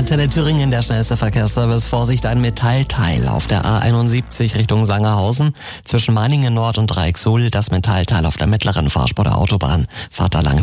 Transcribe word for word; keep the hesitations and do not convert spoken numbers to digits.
Antenne Thüringen, der schnellste Verkehrsservice. Vorsicht, ein Metallteil auf der A einundsiebzig Richtung Sangerhausen. Zwischen Meiningen Nord und Dreiecksuhl das Metallteil auf der mittleren Fahrspur der Autobahn. Fahrt da lang.